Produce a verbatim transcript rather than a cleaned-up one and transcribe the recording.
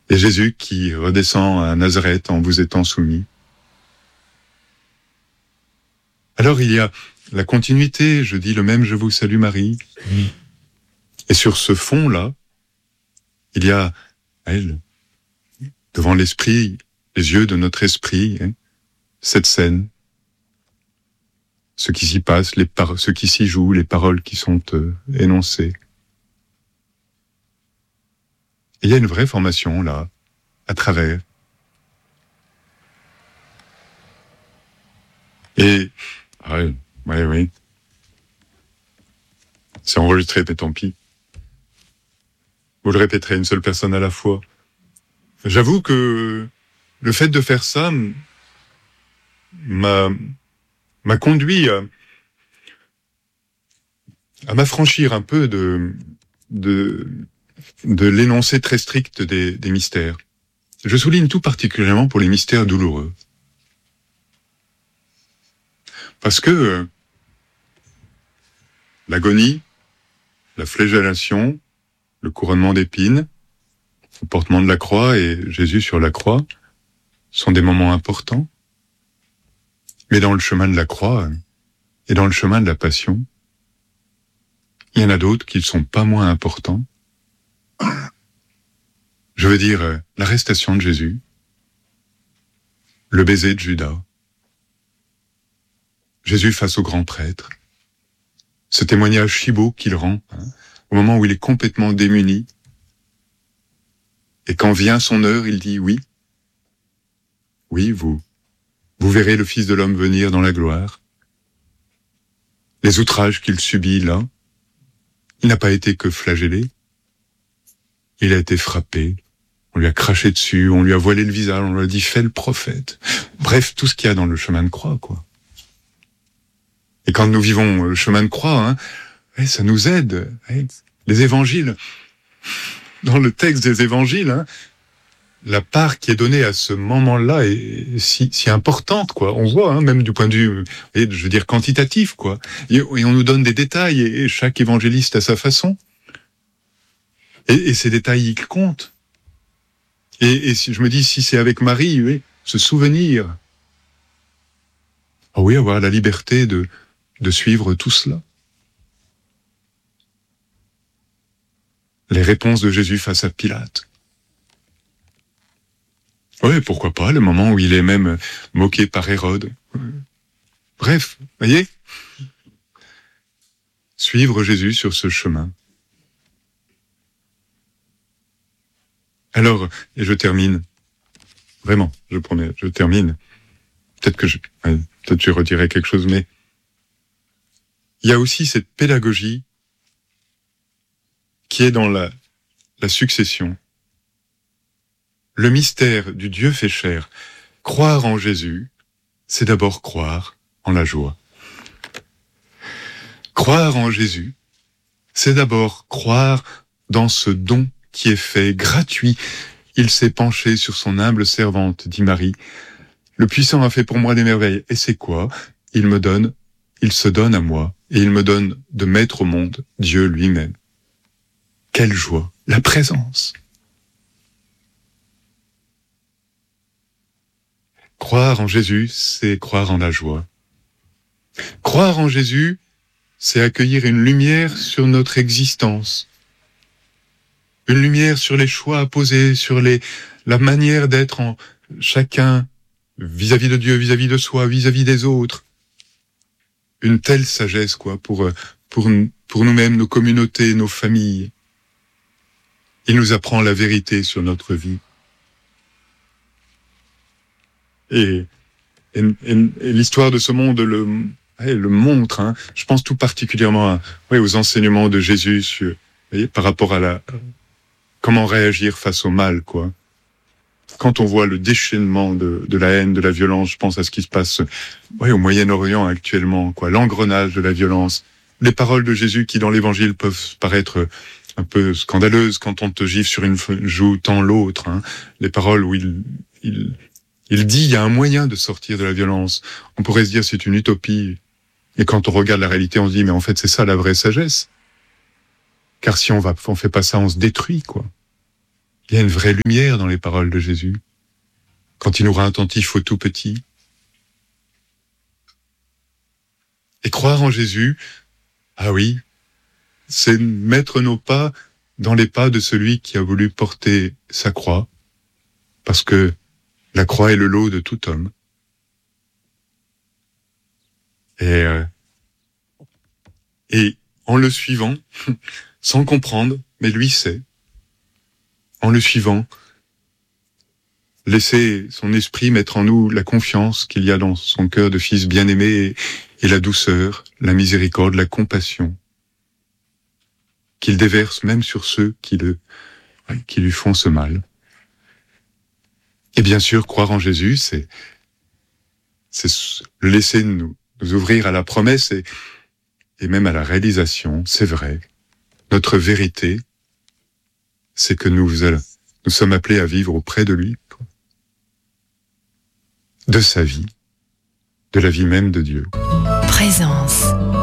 et Jésus qui redescend à Nazareth en vous étant soumis. Alors il y a la continuité, je dis le même je vous salue Marie. Et sur ce fond-là, il y a elle, devant l'esprit, les yeux de notre esprit, hein, cette scène, ce qui s'y passe, les par- ce qui s'y joue, les paroles qui sont euh, énoncées. Et il y a une vraie formation là, à travers. Et ah oui, oui, oui. C'est enregistré, mais tant pis. Vous le répéterez une seule personne à la fois. J'avoue que le fait de faire ça m'a, m'a conduit à, à m'affranchir un peu de, de, de l'énoncé très strict des, des mystères. Je souligne tout particulièrement pour les mystères douloureux. Parce que euh, l'agonie, la flagellation, le couronnement d'épines, le portement de la croix et Jésus sur la croix sont des moments importants. Mais dans le chemin de la croix et dans le chemin de la passion, il y en a d'autres qui ne sont pas moins importants. Je veux dire, l'arrestation de Jésus, le baiser de Judas, Jésus face au grand prêtre, ce témoignage si beau qu'il rend, hein, au moment où il est complètement démuni, et quand vient son heure, il dit oui, oui, vous, vous verrez le Fils de l'homme venir dans la gloire. Les outrages qu'il subit là, il n'a pas été que flagellé, il a été frappé, on lui a craché dessus, on lui a voilé le visage, on lui a dit fais le prophète. Bref, tout ce qu'il y a dans le chemin de croix, quoi. Et quand nous vivons le chemin de croix, hein, ouais, ça nous aide. Ouais. Les évangiles, dans le texte des évangiles, hein, la part qui est donnée à ce moment-là est si, si importante, quoi. On voit, hein, même du point de vue, je veux dire, quantitatif, quoi. Et, et on nous donne des détails, et, et chaque évangéliste à sa façon. Et, et ces détails, ils comptent. Et, et si, je me dis, si c'est avec Marie, oui, ce souvenir. Ah oui, avoir la liberté de, de suivre tout cela. Les réponses de Jésus face à Pilate. Oui, pourquoi pas, le moment où il est même moqué par Hérode. Bref, voyez, suivre Jésus sur ce chemin. Alors, et je termine, vraiment, je promets, je termine. Peut-être que je, peut-être je redirai quelque chose, mais il y a aussi cette pédagogie qui est dans la, la succession. Le mystère du Dieu fait chair. Croire en Jésus, c'est d'abord croire en la joie. Croire en Jésus, c'est d'abord croire dans ce don qui est fait gratuit. Il s'est penché sur son humble servante, dit Marie. Le puissant a fait pour moi des merveilles. Et c'est quoi? Il me donne, il se donne à moi, et il me donne de mettre au monde Dieu lui-même. Quelle joie! La présence! Croire en Jésus, c'est croire en la joie. Croire en Jésus, c'est accueillir une lumière sur notre existence. Une lumière sur les choix à poser, sur les, la manière d'être en chacun vis-à-vis de Dieu, vis-à-vis de soi, vis-à-vis des autres. Une telle sagesse, quoi, pour, pour, pour nous-mêmes, nos communautés, nos familles. Il nous apprend la vérité sur notre vie. Et, et, et, et l'histoire de ce monde le, le montre. Hein. Je pense tout particulièrement à, ouais, aux enseignements de Jésus sur, vous voyez, par rapport à la comment réagir face au mal, quoi. Quand on voit le déchaînement de, de la haine, de la violence, je pense à ce qui se passe, ouais, au Moyen-Orient actuellement, quoi, l'engrenage de la violence. Les paroles de Jésus qui dans l'Évangile peuvent paraître un peu scandaleuses quand on te gifle sur une joue tant l'autre. Hein. Les paroles où il, il Il dit, il y a un moyen de sortir de la violence. On pourrait se dire, c'est une utopie. Et quand on regarde la réalité, on se dit, mais en fait, c'est ça la vraie sagesse. Car si on va, on fait pas ça, on se détruit, quoi. Il y a une vraie lumière dans les paroles de Jésus, quand il nous rend attentifs au tout petit. Et croire en Jésus, ah oui, c'est mettre nos pas dans les pas de celui qui a voulu porter sa croix, parce que la croix est le lot de tout homme. Et, euh, et en le suivant, sans comprendre, mais lui sait, en le suivant, laisser son esprit mettre en nous la confiance qu'il y a dans son cœur de fils bien-aimé et, et la douceur, la miséricorde, la compassion qu'il déverse même sur ceux qui, le, qui lui font ce mal. Et bien sûr, croire en Jésus, c'est, c'est le laisser nous, nous ouvrir à la promesse et, et même à la réalisation, c'est vrai. Notre vérité, c'est que nous, nous sommes appelés à vivre auprès de lui, de sa vie, de la vie même de Dieu. Présence.